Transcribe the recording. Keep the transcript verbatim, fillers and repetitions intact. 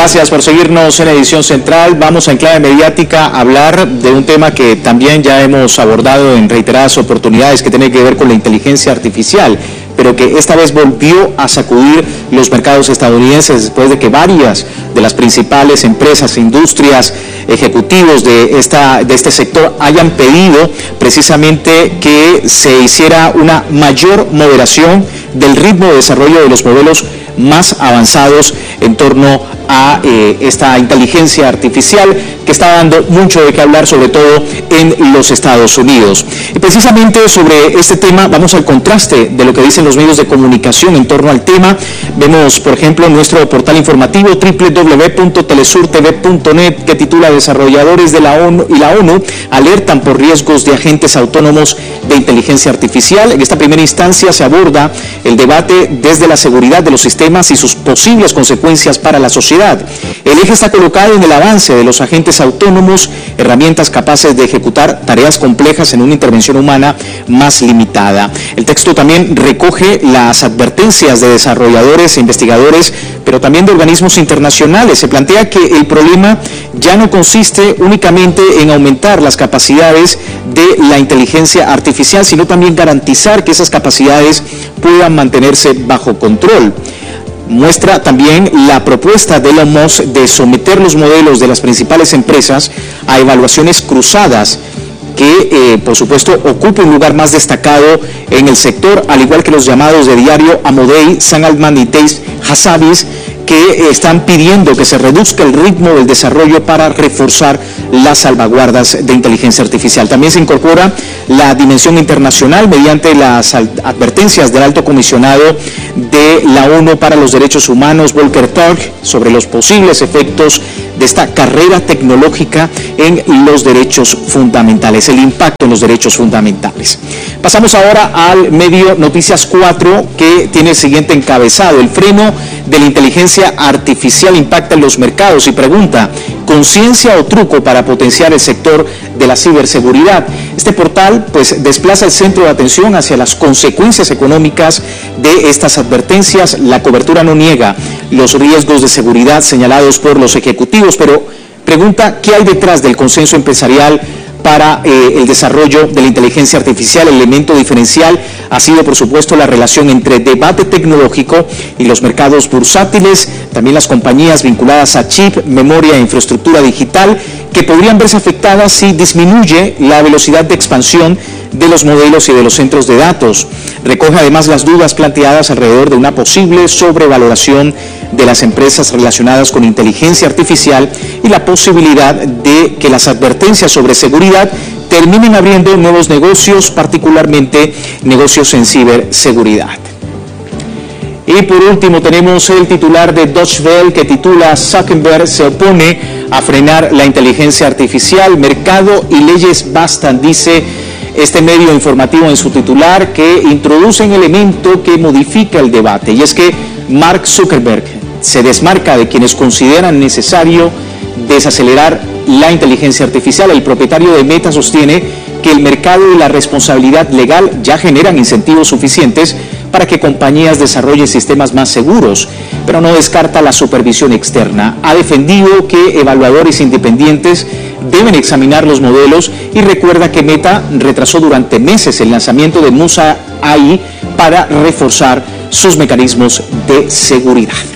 Gracias por seguirnos en Edición Central. Vamos a En Clave Mediática a hablar de un tema que también ya hemos abordado en reiteradas oportunidades, que tiene que ver con la inteligencia artificial, pero que esta vez volvió a sacudir los mercados estadounidenses después de que varias de las principales empresas, industrias, ejecutivos de, esta, de este sector hayan pedido precisamente que se hiciera una mayor moderación del ritmo de desarrollo de los modelos más avanzados en torno a eh, esta inteligencia artificial que está dando mucho de qué hablar, sobre todo en los Estados Unidos. Y precisamente sobre este tema vamos al contraste de lo que dicen los medios de comunicación en torno al tema. Vemos, por ejemplo, nuestro portal informativo doble u doble u doble u punto telesur t v punto net, que titula Desarrolladores de la ONU y la ONU alertan por riesgos de agentes autónomos de inteligencia artificial. En esta primera instancia se aborda el debate desde la seguridad de los sistemas y sus posibles consecuencias para la sociedad. El eje está colocado en el avance de los agentes autónomos, herramientas capaces de ejecutar tareas complejas en una intervención humana más limitada. El texto también recoge las advertencias de desarrolladores e investigadores, pero también de organismos internacionales. Se plantea que el problema ya no consiste únicamente en aumentar las capacidades de la inteligencia artificial, sino también garantizar que esas capacidades puedan mantenerse bajo control. Muestra también la propuesta de Elon Musk de someter los modelos de las principales empresas a evaluaciones cruzadas, que eh, por supuesto ocupa un lugar más destacado en el sector, al igual que los llamados de diario Amodei, Sam Altman y Dave Hassabis, que están pidiendo que se reduzca el ritmo del desarrollo para reforzar las salvaguardas de inteligencia artificial. También se incorpora la dimensión internacional mediante las advertencias del alto comisionado de la ONU para los Derechos Humanos, Volker Turk, sobre los posibles efectos de esta carrera tecnológica en los derechos fundamentales, el impacto en los derechos fundamentales. Pasamos ahora al medio Noticias cuatro, que tiene el siguiente encabezado: el freno de la inteligencia artificial impacta en los mercados, y pregunta: ¿conciencia o truco para potenciar el sector de la ciberseguridad? Este portal pues desplaza el centro de atención hacia las consecuencias económicas de estas advertencias. La cobertura no niega los riesgos de seguridad señalados por los ejecutivos, pero pregunta: ¿qué hay detrás del consenso empresarial para eh, el desarrollo de la inteligencia artificial? El elemento diferencial ha sido, por supuesto, la relación entre debate tecnológico y los mercados bursátiles, también las compañías vinculadas a chip, memoria e infraestructura digital, que podrían verse afectadas si disminuye la velocidad de expansión de los modelos y de los centros de datos. Recoge además las dudas planteadas alrededor de una posible sobrevaloración de las empresas relacionadas con inteligencia artificial y la posibilidad de que las advertencias sobre seguridad terminen abriendo nuevos negocios, particularmente negocios en ciberseguridad. Y por último tenemos el titular de Deutsche Welle, que titula: Zuckerberg se opone a frenar la inteligencia artificial, mercado y leyes bastan, dice este medio informativo en su titular, que introduce un elemento que modifica el debate, y es que Mark Zuckerberg se desmarca de quienes consideran necesario desacelerar la inteligencia artificial. El propietario de Meta sostiene que el mercado y la responsabilidad legal ya generan incentivos suficientes para que compañías desarrollen sistemas más seguros, pero no descarta la supervisión externa. Ha defendido que evaluadores independientes deben examinar los modelos y recuerda que Meta retrasó durante meses el lanzamiento de Musa A I para reforzar sus mecanismos de seguridad.